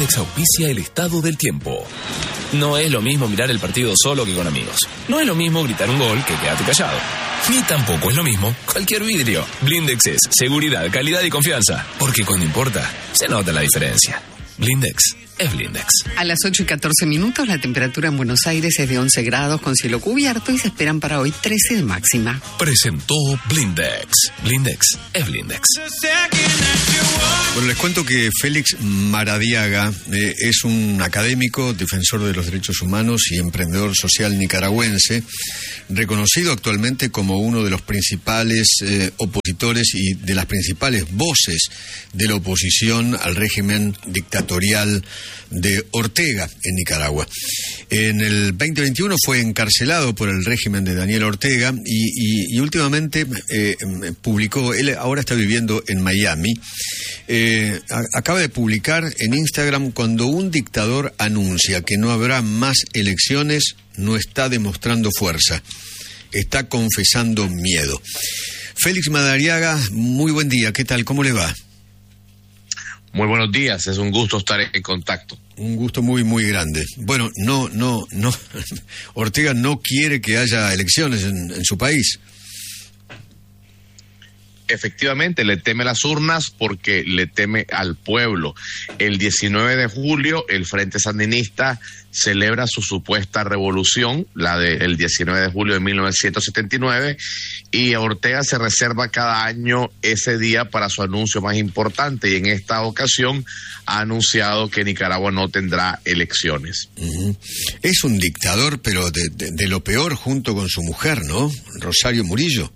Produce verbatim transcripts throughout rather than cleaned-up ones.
Blindex auspicia el estado del tiempo. No es lo mismo mirar el partido solo que con amigos. No es lo mismo gritar un gol que quedarte callado. Ni tampoco es lo mismo cualquier vidrio. Blindex es seguridad, calidad y confianza. Porque cuando importa, se nota la diferencia. Blindex es Blindex. A las ocho y catorce minutos, la temperatura en Buenos Aires es de once grados con cielo cubierto y se esperan para hoy trece de máxima. Presentó Blindex. Blindex es Blindex. Bueno, les cuento que Félix Maradiaga eh, es un académico, defensor de los derechos humanos y emprendedor social nicaragüense, reconocido actualmente como uno de los principales eh, opositores y de las principales voces de la oposición al régimen dictatorial de Ortega en Nicaragua. En el veinte veintiuno fue encarcelado por el régimen de Daniel Ortega y, y, y últimamente eh, publicó, él ahora está viviendo en Miami, eh, a, acaba de publicar en Instagram: cuando un dictador anuncia que no habrá más elecciones, no está demostrando fuerza, está confesando miedo. Félix Maradiaga, muy buen día, ¿qué tal? ¿Cómo le va? Muy buenos días, es un gusto estar en contacto. Un gusto muy, muy grande. Bueno, no, no, no, Ortega no quiere que haya elecciones en, en su país. Efectivamente, le teme las urnas porque le teme al pueblo. El diecinueve de julio, el Frente Sandinista celebra su supuesta revolución, la del diecinueve de julio de mil novecientos setenta y nueve, y Ortega se reserva cada año ese día para su anuncio más importante, y en esta ocasión ha anunciado que Nicaragua no tendrá elecciones. Uh-huh. Es un dictador, pero de, de, de lo peor, junto con su mujer, ¿no? Rosario Murillo.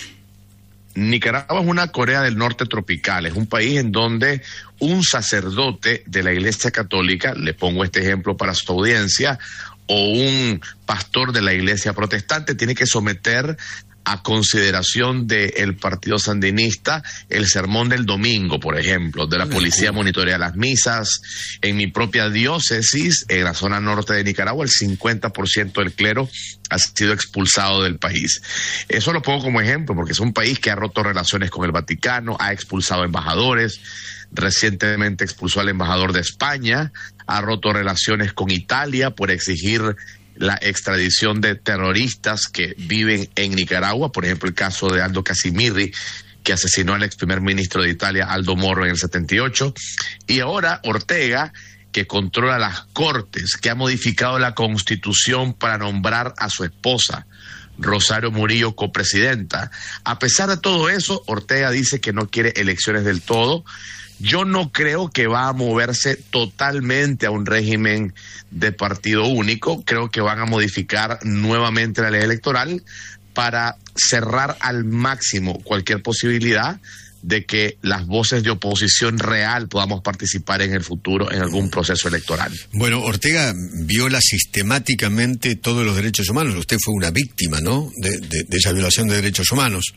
Nicaragua es una Corea del Norte tropical, es un país en donde un sacerdote de la Iglesia Católica, le pongo este ejemplo para su audiencia, o un pastor de la Iglesia Protestante tiene que someter a consideración del Partido Sandinista el sermón del domingo, por ejemplo, de la policía monitorea las misas. En mi propia diócesis, en la zona norte de Nicaragua, el cincuenta por ciento del clero ha sido expulsado del país. Eso lo pongo como ejemplo, porque es un país que ha roto relaciones con el Vaticano, ha expulsado embajadores, recientemente expulsó al embajador de España, ha roto relaciones con Italia por exigir la extradición de terroristas que viven en Nicaragua, por ejemplo el caso de Aldo Casimiri, que asesinó al ex primer ministro de Italia, Aldo Moro, en el setenta y ocho, y ahora Ortega, que controla las cortes, que ha modificado la constitución para nombrar a su esposa, Rosario Murillo, copresidenta. A pesar de todo eso, Ortega dice que no quiere elecciones del todo. Yo no creo que va a moverse totalmente a un régimen de partido único. Creo que van a modificar nuevamente la ley electoral para cerrar al máximo cualquier posibilidad de que las voces de oposición real podamos participar en el futuro en algún proceso electoral. Bueno, Ortega viola sistemáticamente todos los derechos humanos. Usted fue una víctima, ¿no?, de, de, de esa violación de derechos humanos.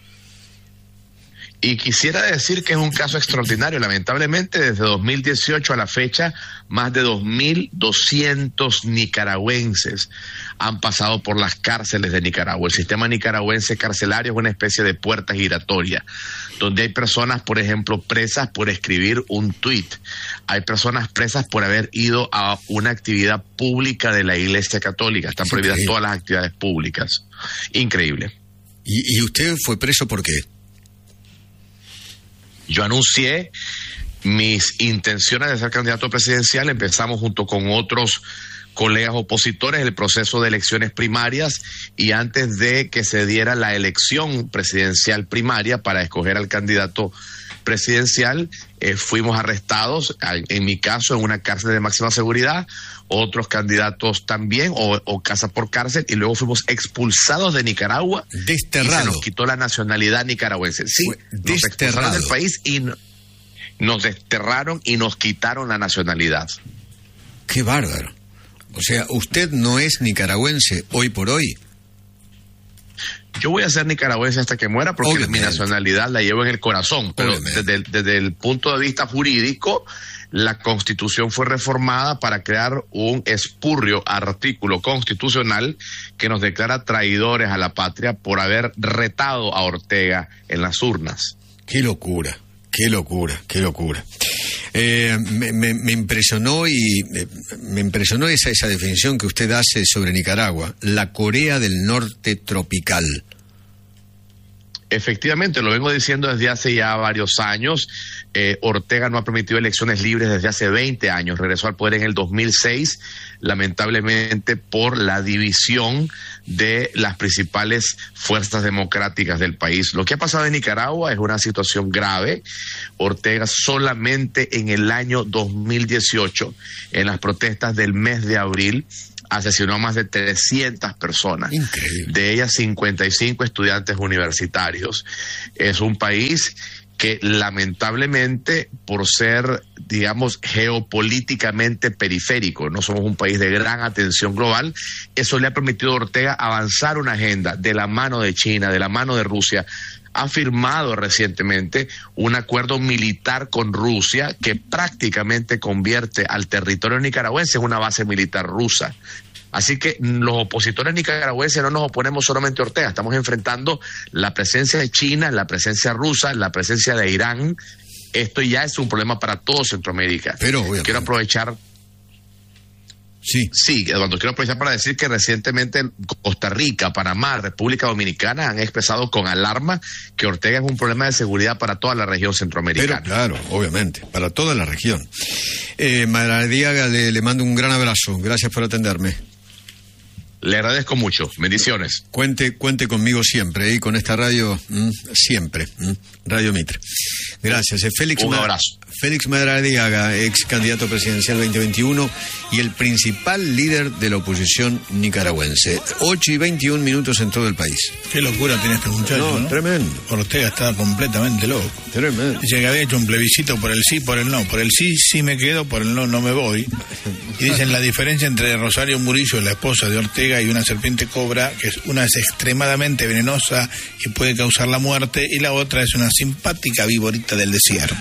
Y quisiera decir que es un caso extraordinario. Lamentablemente, desde dos mil dieciocho a la fecha, más de dos mil doscientos nicaragüenses han pasado por las cárceles de Nicaragua. El sistema nicaragüense carcelario es una especie de puerta giratoria, donde hay personas, por ejemplo, presas por escribir un tuit. Hay personas presas por haber ido a una actividad pública de la Iglesia Católica. Están Sí, prohibidas increíble. todas las actividades públicas. Increíble. ¿Y, y usted fue preso por qué? Yo anuncié mis intenciones de ser candidato presidencial. Empezamos junto con otros colegas opositores el proceso de elecciones primarias, y antes de que se diera la elección presidencial primaria para escoger al candidato presidencial, eh, fuimos arrestados, en mi caso en una cárcel de máxima seguridad, otros candidatos también, o, o casa por cárcel, y luego fuimos expulsados de Nicaragua. Desterrado. Y se nos quitó la nacionalidad nicaragüense. Sí, Fue nos expulsaron del país y no, nos desterraron y nos quitaron la nacionalidad. Qué bárbaro. O sea, usted no es nicaragüense hoy por hoy. Yo voy a ser nicaragüense hasta que muera, porque Obviamente. mi nacionalidad la llevo en el corazón, pero desde, desde el punto de vista jurídico, la Constitución fue reformada para crear un espurrio artículo constitucional que nos declara traidores a la patria por haber retado a Ortega en las urnas. Qué locura, qué locura, qué locura. Eh, me, me, me impresionó y eh, me impresionó esa, esa definición que usted hace sobre Nicaragua, la Corea del Norte tropical. Efectivamente, lo vengo diciendo desde hace ya varios años. Eh, Ortega no ha permitido elecciones libres desde hace veinte años. Regresó al poder en el dos mil seis, lamentablemente por la división de las principales fuerzas democráticas del país. Lo que ha pasado en Nicaragua es una situación grave. Ortega solamente en el año dos mil dieciocho, en las protestas del mes de abril, asesinó a más de trescientas personas. Increíble. De ellas cincuenta y cinco estudiantes universitarios. Es un país que lamentablemente, por ser, digamos, geopolíticamente periférico, no somos un país de gran atención global, eso le ha permitido a Ortega avanzar una agenda de la mano de China, de la mano de Rusia. Ha firmado recientemente un acuerdo militar con Rusia que prácticamente convierte al territorio nicaragüense en una base militar rusa. Así que los opositores nicaragüenses no nos oponemos solamente a Ortega, estamos enfrentando la presencia de China, la presencia rusa, la presencia de Irán. Esto ya es un problema para todo Centroamérica. Pero obviamente. Quiero aprovechar... Sí. Sí, Eduardo, quiero aprovechar para decir que recientemente Costa Rica, Panamá, República Dominicana han expresado con alarma que Ortega es un problema de seguridad para toda la región centroamericana. Pero claro, obviamente, para toda la región. Eh, Maradiaga, le, le mando un gran abrazo. Gracias por atenderme. Le agradezco mucho. Bendiciones. Cuente, cuente conmigo siempre, y ¿eh? Con esta radio, mmm, siempre. Mmm, Radio Mitre. Gracias. Eh, Félix un Ma- abrazo. Félix Maradiaga, ex candidato presidencial veinte veintiuno y el principal líder de la oposición nicaragüense. ocho y veintiún minutos en todo el país. Qué locura tiene este muchacho, No, ¿no? Tremendo. Ortega estaba completamente loco. Tremendo. Dice que había hecho un plebiscito por el sí, por el no. Por el sí, sí me quedo, por el no, no me voy. Y dicen la diferencia entre Rosario Murillo, la esposa de Ortega, y una serpiente cobra, que es una es extremadamente venenosa y puede causar la muerte, y la otra es una simpática víborita del desierto.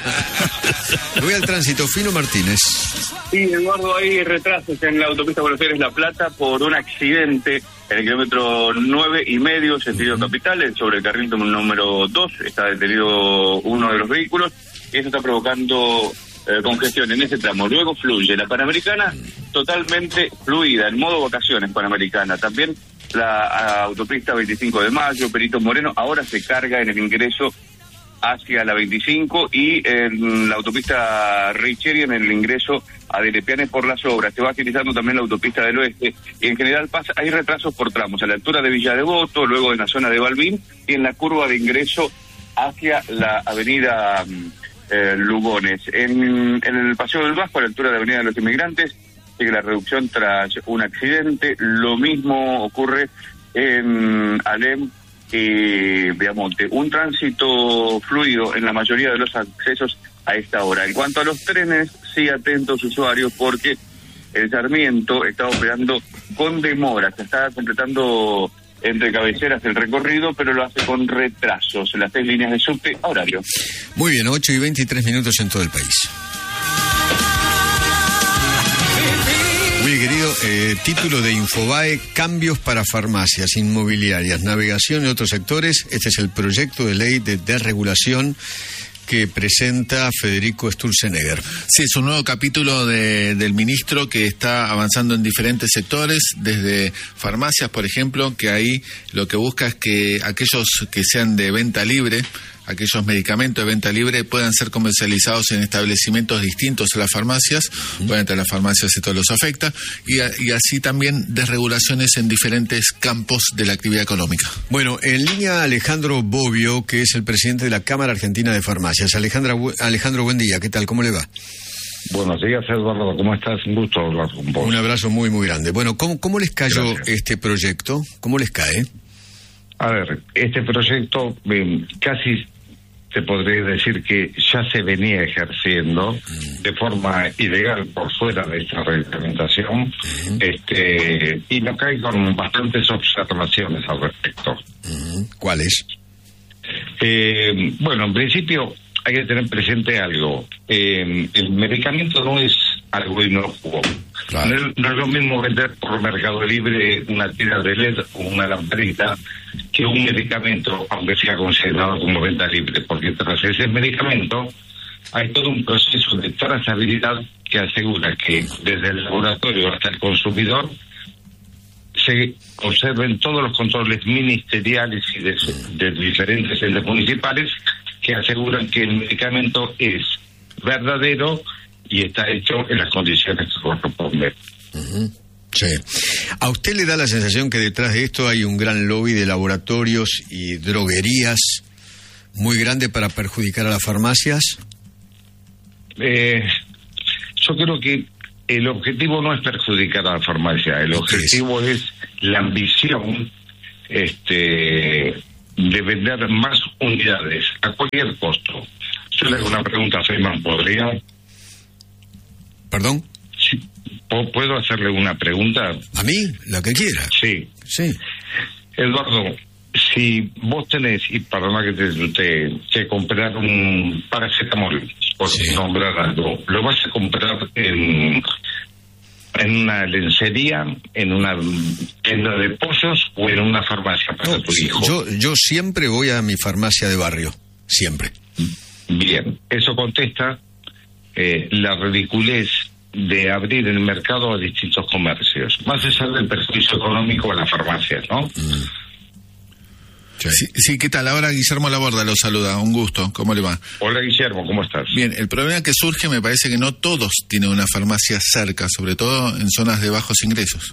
Voy al tránsito. Fino Martínez. Sí, Eduardo, hay retrasos en la autopista Buenos Aires-La Plata por un accidente en el kilómetro nueve y medio, sentido capital, sobre el carril número dos. Está detenido uno de los vehículos y eso está provocando eh, congestión en ese tramo. Luego fluye la Panamericana totalmente fluida, en modo vacaciones Panamericana. También la a, autopista veinticinco de mayo, Perito Moreno, ahora se carga en el ingreso hacia la veinticinco, y en la autopista Richieri en el ingreso a Dilepiane por las obras. Se va agilizando también la autopista del oeste, y en general pasa, hay retrasos por tramos, a la altura de Villa Devoto, luego en la zona de Balbín, y en la curva de ingreso hacia la avenida eh, Lugones. En, en el Paseo del Vasco, a la altura de la avenida de los Inmigrantes, sigue la reducción tras un accidente. Lo mismo ocurre en Alem y Viamonte. Un tránsito fluido en la mayoría de los accesos a esta hora. En cuanto a los trenes, sí, atentos usuarios, porque el Sarmiento está operando con demora. Se está completando entre cabeceras el recorrido, pero lo hace con retrasos. Las tres líneas de subte a horario. Muy bien, ocho y veintitrés minutos en todo el país. Muy querido, eh, título de Infobae: cambios para farmacias, inmobiliarias, navegación y otros sectores. Este es el proyecto de ley de desregulación que presenta Federico Sturzenegger. Sí, es un nuevo capítulo de, del ministro que está avanzando en diferentes sectores, desde farmacias, por ejemplo, que ahí lo que busca es que aquellos que sean de venta libre, aquellos medicamentos de venta libre, puedan ser comercializados en establecimientos distintos a las farmacias. Uh-huh. Obviamente a las farmacias esto los afecta, y, a, y así también desregulaciones en diferentes campos de la actividad económica. Bueno, en línea Alejandro Bobbio, que es el presidente de la Cámara Argentina de Farmacias. Alejandra, Alejandro, buen día, ¿qué tal? ¿Cómo le va? Buenos días, Eduardo, ¿cómo estás? Un gusto hablar con vos. Un abrazo muy, muy grande. Bueno, ¿cómo, cómo les cayó Gracias. este proyecto? ¿Cómo les cae? A ver, este proyecto eh, casi se podría decir que ya se venía ejerciendo mm. de forma ilegal por fuera de esta reglamentación, mm. este y nos cae con bastantes observaciones al respecto. Mm. ¿Cuáles? Eh, bueno, en principio hay que tener presente algo. Eh, el medicamento no es algo inocuo. Claro. No, es, no es lo mismo vender por Mercado Libre una tira de L E D o una lamparita que un medicamento, aunque sea considerado como venta libre, porque tras ese medicamento hay todo un proceso de trazabilidad que asegura que desde el laboratorio hasta el consumidor se observen todos los controles ministeriales y de, de diferentes entes municipales que aseguran que el medicamento es verdadero y está hecho en las condiciones que corresponden. Uh-huh. Sí. ¿A usted le da la sensación que detrás de esto hay un gran lobby de laboratorios y droguerías muy grande para perjudicar a las farmacias? Eh, yo creo que el objetivo no es perjudicar a la farmacia, el objetivo es? es la ambición este, de vender más unidades a cualquier costo. Yo le hago una pregunta a Feynman, ¿podría? ¿Perdón? Sí. ¿Puedo hacerle una pregunta? ¿A mí? La que quiera. Sí. Sí. Eduardo, si vos tenés, y perdona que te, te, te comprar un paracetamol, por sí. nombrar algo, ¿lo vas a comprar en, en una lencería, en una tienda de pollos o en una farmacia para no, tu hijo? Yo, yo siempre voy a mi farmacia de barrio, siempre. Bien, eso contesta eh, la ridiculez de abrir el mercado a distintos comercios, más allá del perjuicio económico a las farmacias, ¿no? Mm. Sí. Sí, sí, ¿qué tal? Ahora Guillermo Laborda lo saluda, un gusto, ¿cómo le va? Hola Guillermo, ¿cómo estás? Bien, el problema que surge me parece que no todos tienen una farmacia cerca, sobre todo en zonas de bajos ingresos.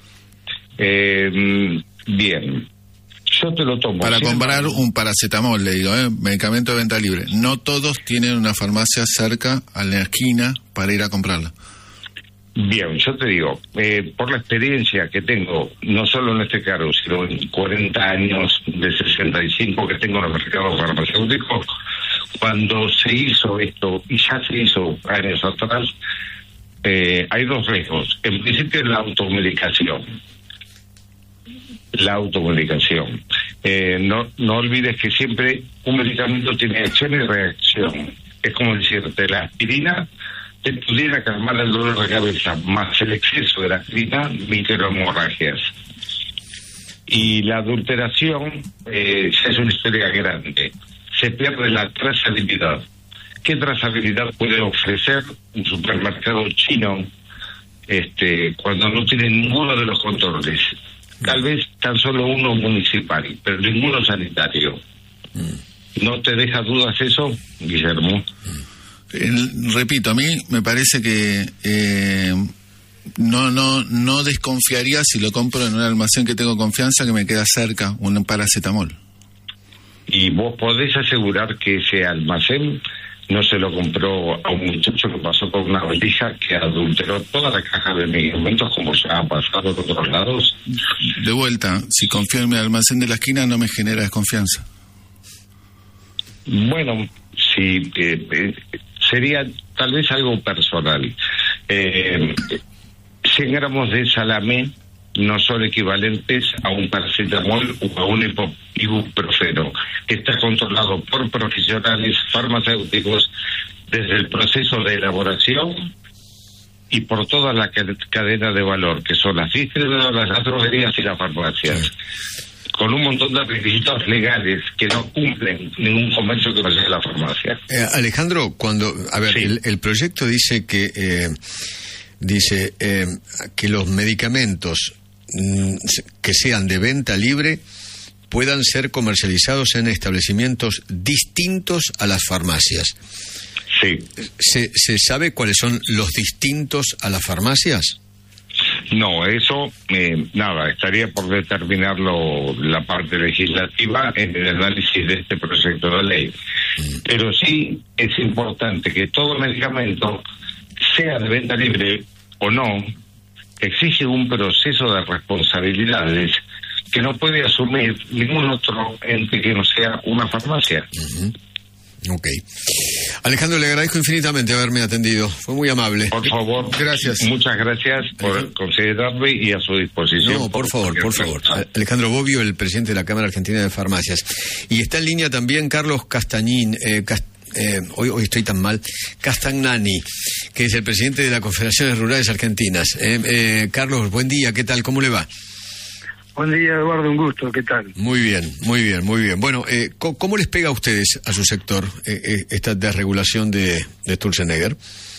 Eh, bien, yo te lo tomo. Para ¿sí? comprar un paracetamol, le digo, ¿eh? medicamento de venta libre. No todos tienen una farmacia cerca a la esquina para ir a comprarla. Bien, yo te digo, eh, por la experiencia que tengo, no solo en este cargo, sino en cuarenta años de sesenta y cinco que tengo en el mercado farmacéutico, cuando se hizo esto, y ya se hizo años atrás, eh, hay dos riesgos. En principio, la automedicación. La automedicación. Eh, no, no olvides que siempre un medicamento tiene acción y reacción. Es como decirte, la aspirina te pudiera calmar el dolor de cabeza, más el exceso de la aspirina, microhemorragias. Y la adulteración eh, ya es una historia grande. Se pierde la trazabilidad. ¿Qué trazabilidad puede ofrecer un supermercado chino este, cuando no tiene ninguno de los controles? Tal vez tan solo uno municipal, pero ninguno sanitario. ¿No te deja dudas eso, Guillermo? El, repito, a mí me parece que eh, no no no desconfiaría si lo compro en un almacén que tengo confianza, que me queda cerca, un paracetamol. ¿Y vos podés asegurar que ese almacén no se lo compró a un muchacho que pasó con una valija que adulteró toda la caja de medicamentos como se ha pasado en otros lados? De vuelta, si confío en mi almacén de la esquina no me genera desconfianza. Bueno, sí, eh, eh, sería tal vez algo personal. Eh, cien gramos de salamé no son equivalentes a un paracetamol o a un ibuprofeno, que está controlado por profesionales farmacéuticos desde el proceso de elaboración y por toda la cadena de valor, que son las distribuidoras, las droguerías y las farmacias, con un montón de requisitos legales que no cumplen ningún comercio que no sea la farmacia. Eh, Alejandro, cuando, a ver, sí. el, el proyecto dice que eh, dice eh, que los medicamentos mm, que sean de venta libre puedan ser comercializados en establecimientos distintos a las farmacias. Sí. ¿Se, se sabe cuáles son los distintos a las farmacias? No, eso, eh, nada, estaría por determinarlo la parte legislativa en el análisis de este proyecto de ley. Pero sí es importante que todo medicamento, sea de venta libre o no, exige un proceso de responsabilidades que no puede asumir ningún otro ente que no sea una farmacia. Uh-huh. Ok. Alejandro, le agradezco infinitamente haberme atendido. Fue muy amable. Por favor. Gracias. Muchas gracias por considerarme y a su disposición. No, por favor, por favor. Alejandro Bobbio, el presidente de la Cámara Argentina de Farmacias. Y está en línea también Carlos Castañín, eh, Cast eh, hoy, hoy estoy tan mal, Castagnani, que es el presidente de la Confederaciones Rurales Argentinas. Eh, eh, Carlos, buen día, ¿qué tal? ¿Cómo le va? Buen día, Eduardo, un gusto, ¿qué tal? Muy bien, muy bien, muy bien. Bueno, eh, ¿cómo les pega a ustedes, a su sector, eh, eh, esta desregulación de, de Sturzenegger?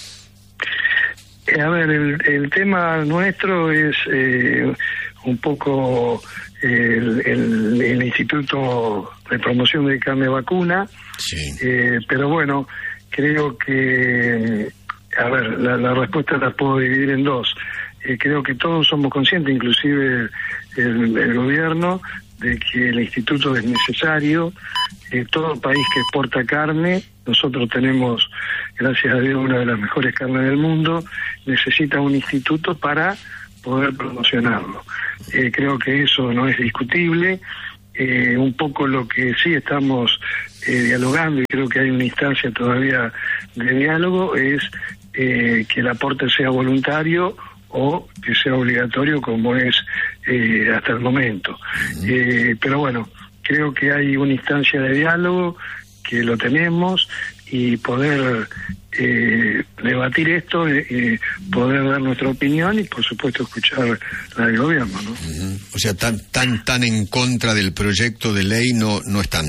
Eh, a ver, el, el tema nuestro es eh, un poco el, el, el Instituto de Promoción de Carne Vacuna, sí. eh, pero bueno, creo que, a ver, la, la respuesta la puedo dividir en dos. Eh, creo que todos somos conscientes, inclusive el, el gobierno, de que el instituto es necesario. Eh, todo país que exporta carne, nosotros tenemos, gracias a Dios, una de las mejores carnes del mundo, necesita un instituto para poder promocionarlo. Eh, creo que eso no es discutible. Eh, un poco lo que sí estamos eh, dialogando, y creo que hay una instancia todavía de diálogo, es eh, que el aporte sea voluntario o que sea obligatorio, como es eh, hasta el momento. Eh, pero bueno, creo que hay una instancia de diálogo, que lo tenemos, y poder eh, debatir esto, eh, poder dar nuestra opinión y por supuesto escuchar la del gobierno, ¿no? Uh-huh. O sea, tan tan tan en contra del proyecto de ley no no están.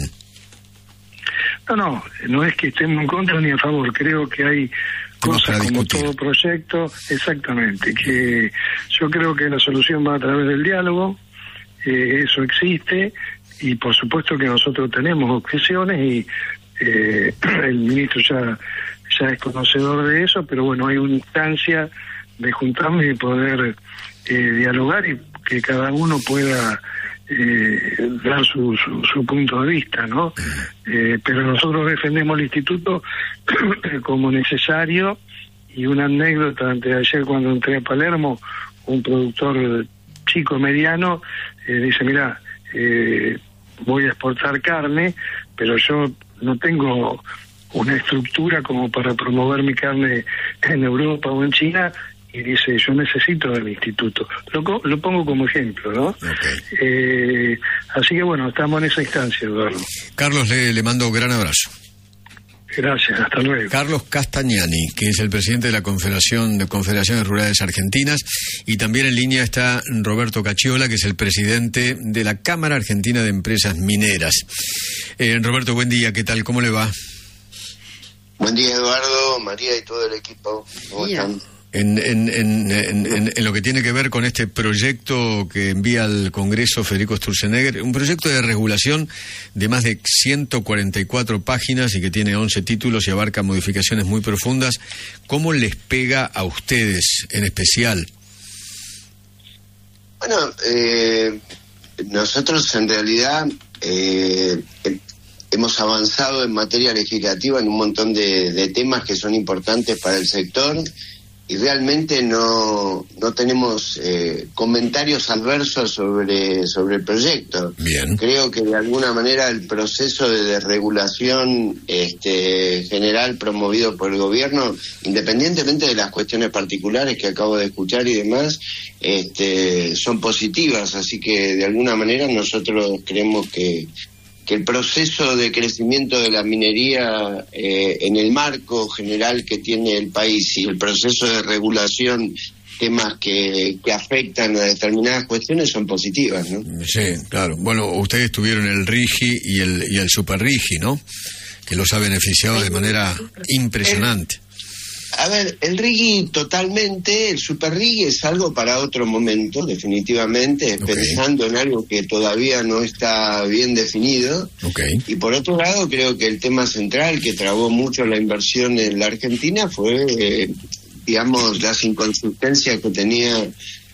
No, no, no es que estemos en contra ni a favor, creo que hay cosas como todo proyecto, exactamente, que yo creo que la solución va a través del diálogo, eh, eso existe, y por supuesto que nosotros tenemos objeciones, y eh, el ministro ya, ya es conocedor de eso, pero bueno, hay una instancia de juntarnos y poder eh, dialogar, y que cada uno pueda eh, dar su, su, su punto de vista, ¿no? Eh, pero nosotros defendemos el instituto como necesario. Y una anécdota, antes de ayer cuando entré a Palermo, un productor chico mediano eh, dice, mira, eh, voy a exportar carne, pero yo no tengo una estructura como para promover mi carne en Europa o en China, y dice, yo necesito del instituto. Lo, lo pongo como ejemplo, ¿no? Okay. Eh, así que bueno, estamos en esa instancia, Eduardo. Carlos, le, le mando un gran abrazo. Gracias, hasta luego. Carlos Castagnani, que es el presidente de la Confederación de Confederaciones Rurales Argentinas, y también en línea está Roberto Cacciola, que es el presidente de la Cámara Argentina de Empresas Mineras. Eh, Roberto, buen día, ¿qué tal? ¿Cómo le va? Buen día, Eduardo, María y todo el equipo. ¿Cómo están? En, en, en, en, en lo que tiene que ver con este proyecto que envía al Congreso Federico Sturzenegger, un proyecto de regulación de más de ciento cuarenta y cuatro páginas y que tiene once títulos y abarca modificaciones muy profundas, ¿cómo les pega a ustedes en especial? Bueno, eh, nosotros en realidad eh, hemos avanzado en materia legislativa en un montón de, de temas que son importantes para el sector, y realmente no no tenemos eh, comentarios adversos sobre sobre el proyecto. Bien. Creo que de alguna manera el proceso de desregulación este, general promovido por el gobierno, independientemente de las cuestiones particulares que acabo de escuchar y demás, este, son positivas, así que de alguna manera nosotros creemos que que el proceso de crecimiento de la minería eh, en el marco general que tiene el país y el proceso de regulación, temas que, que afectan a determinadas cuestiones, son positivas, ¿no? Sí, claro. Bueno, ustedes tuvieron el RIGI y el, y el Super RIGI, ¿no? Que los ha beneficiado de manera impresionante. A ver, el RIGI totalmente, el Super RIGI es algo para otro momento, definitivamente, okay. Pensando en algo que todavía no está bien definido. Okay. Y por otro lado, creo que el tema central que trabó mucho la inversión en la Argentina fue, eh, digamos, las inconsistencias que tenía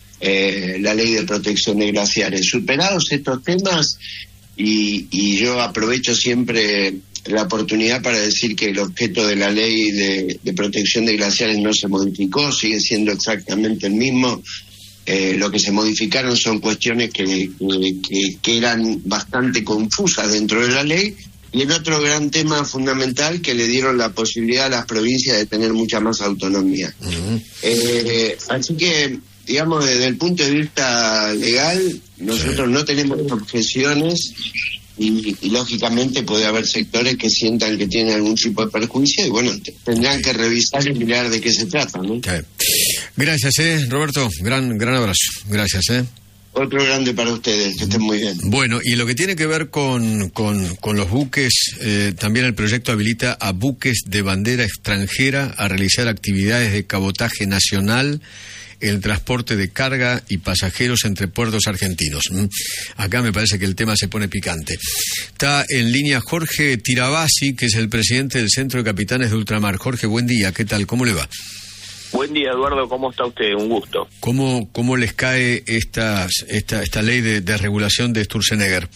eh, la ley de protección de glaciares. Superados estos temas, y, y yo aprovecho siempre la oportunidad para decir que el objeto de la ley de, de protección de glaciares no se modificó, sigue siendo exactamente el mismo. Eh, lo que se modificaron son cuestiones que, que, que eran bastante confusas dentro de la ley, y el otro gran tema fundamental, que le dieron la posibilidad a las provincias de tener mucha más autonomía. Uh-huh. eh, así que, digamos, desde el punto de vista legal, nosotros sí. no tenemos objeciones. Y, y lógicamente puede haber sectores que sientan que tienen algún tipo de perjuicio, y bueno, tendrán que revisar y mirar de qué se trata, ¿no? Okay. Gracias, eh, Roberto, gran gran abrazo, gracias, eh. Otro grande para ustedes, que estén muy bien. Bueno, y lo que tiene que ver con, con, con los buques, eh, también el proyecto habilita a buques de bandera extranjera a realizar actividades de cabotaje nacional, el transporte de carga y pasajeros entre puertos argentinos. ¿Mm? Acá me parece que el tema se pone picante. Está en línea Jorge Tirabassi, que es el presidente del Centro de Capitanes de Ultramar. Jorge, buen día, ¿qué tal? ¿Cómo le va? Buen día, Eduardo, ¿cómo está usted? Un gusto. ¿Cómo, cómo les cae esta, esta, esta ley de, de regulación de Sturzenegger?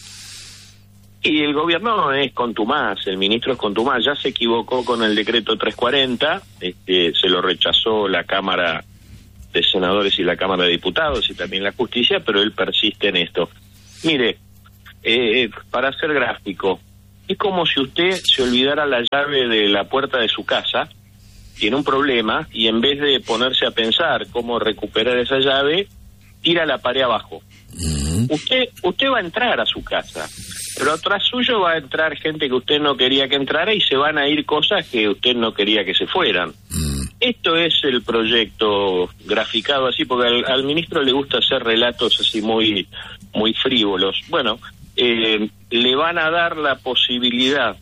Y el gobierno es contumaz, el ministro es contumaz, ya se equivocó con el decreto trescientos cuarenta, este, se lo rechazó la Cámara de Senadores y la Cámara de Diputados y también la Justicia, pero él persiste en esto. Mire, eh, para ser gráfico, es como si usted se olvidara la llave de la puerta de su casa, tiene un problema y en vez de ponerse a pensar cómo recuperar esa llave, tira la pared abajo. Uh-huh. Usted usted va a entrar a su casa, pero atrás suyo va a entrar gente que usted no quería que entrara y se van a ir cosas que usted no quería que se fueran. Uh-huh. Esto es el proyecto graficado así, porque al, al ministro le gusta hacer relatos así muy, muy frívolos. Bueno, eh, le van a dar la posibilidad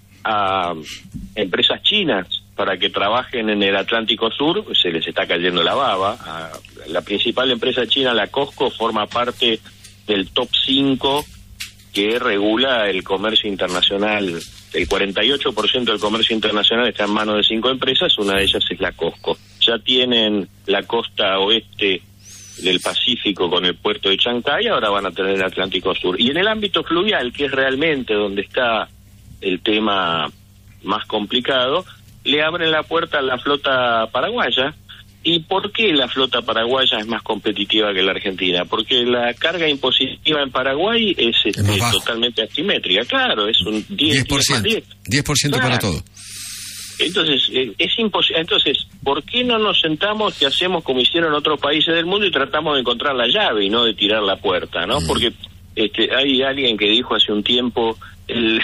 a empresas chinas para que trabajen en el Atlántico Sur, se les está cayendo la baba. A la principal empresa china, la Costco, forma parte del top cinco que regula el comercio internacional. El cuarenta y ocho por ciento del comercio internacional está en manos de cinco empresas, una de ellas es la Costco. Ya tienen la costa oeste del Pacífico con el puerto de Chancay, ahora van a tener el Atlántico Sur. Y en el ámbito fluvial, que es realmente donde está el tema más complicado, le abren la puerta a la flota paraguaya. ¿Y por qué la flota paraguaya es más competitiva que la argentina? Porque la carga impositiva en Paraguay es, este, es totalmente asimétrica. Claro, es un diez por ciento. diez por ciento claro. Para todo. Entonces, eh, es imposible. Entonces, ¿por qué no nos sentamos y hacemos como hicieron otros países del mundo y tratamos de encontrar la llave y no de tirar la puerta, ¿no? Mm. Porque este, hay alguien que dijo hace un tiempo, el,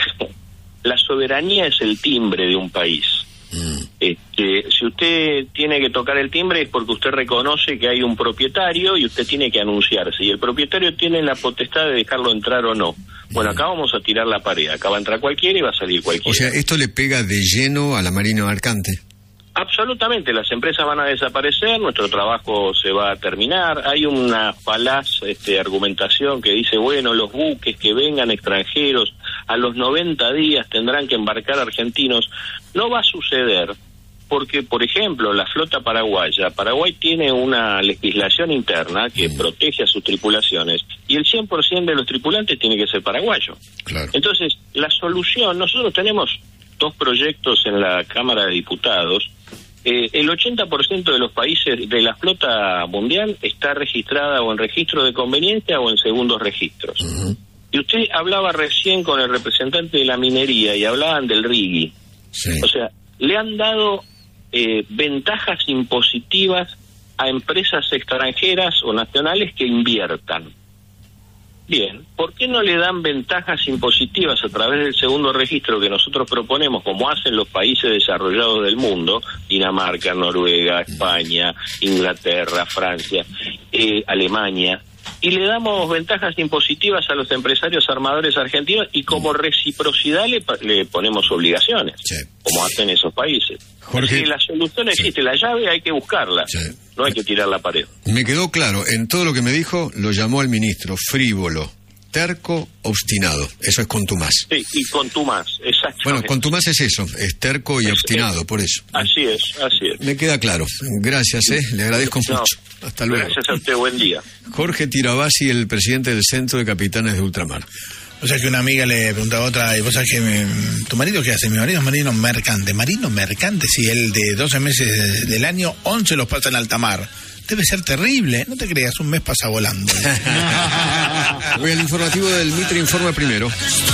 la soberanía es el timbre de un país. Mm. Este, si usted tiene que tocar el timbre es porque usted reconoce que hay un propietario y usted tiene que anunciarse, y el propietario tiene la potestad de dejarlo entrar o no. Bueno, acá vamos a tirar la pared, acá va a entrar cualquiera y va a salir cualquiera. O sea, ¿esto le pega de lleno a la Marina Mercante? Absolutamente, las empresas van a desaparecer, nuestro trabajo se va a terminar. Hay una falaz este, argumentación que dice, bueno, los buques que vengan extranjeros a los noventa días tendrán que embarcar argentinos. No va a suceder porque, por ejemplo, la flota paraguaya, Paraguay tiene una legislación interna que mm. protege a sus tripulaciones y el cien por ciento de los tripulantes tiene que ser paraguayo. Claro. Entonces, la solución, nosotros tenemos dos proyectos en la Cámara de Diputados. Eh, el ochenta por ciento de los países de la flota mundial está registrada o en registro de conveniencia o en segundos registros. Uh-huh. Y usted hablaba recién con el representante de la minería y hablaban del R I G I. Sí. O sea, le han dado eh, ventajas impositivas a empresas extranjeras o nacionales que inviertan. Bien, ¿por qué no le dan ventajas impositivas a través del segundo registro que nosotros proponemos, como hacen los países desarrollados del mundo, Dinamarca, Noruega, España, Inglaterra, Francia, eh, Alemania, y le damos ventajas impositivas a los empresarios armadores argentinos y como reciprocidad le, le ponemos obligaciones, sí. como hacen esos países? Jorge, si la solución existe, sí. la llave hay que buscarla, sí. no hay que tirar la pared. Me quedó claro, en todo lo que me dijo, lo llamó al ministro frívolo, terco, obstinado. Eso es contumaz. Sí, y contumaz, exacto. Bueno, contumaz es eso, es terco y es, obstinado, es, por eso. Así es, así es. Me queda claro. Gracias, eh, le agradezco no, mucho. Hasta luego. Gracias a usted, buen día. Jorge Tirabassi, el presidente del Centro de Capitanes de Ultramar. O sea que una amiga le preguntaba a otra, y vos sabés que me, ¿tu marido qué hace? Mi marido es marino mercante. ¿Marino mercante? Si él de doce meses del año, once los pasa en alta mar. Debe ser terrible, no te creas, un mes pasa volando. Voy al informativo del Mitre Informa Primero.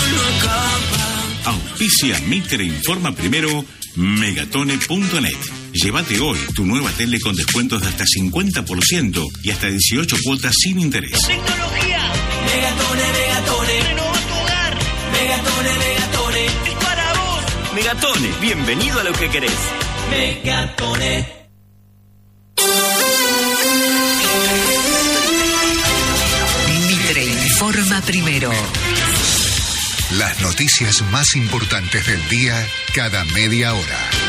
Auspicia Mitre Informa Primero, megatone punto net. Llévate hoy tu nueva tele con descuentos de hasta cincuenta por ciento y hasta dieciocho cuotas sin interés. Tecnología. Megatone, Megatone. Renova tu hogar. Megatone, Megatone. Es para vos. Megatone, bienvenido a lo que querés. Megatone. Informa Primero. Las noticias más importantes del día cada media hora.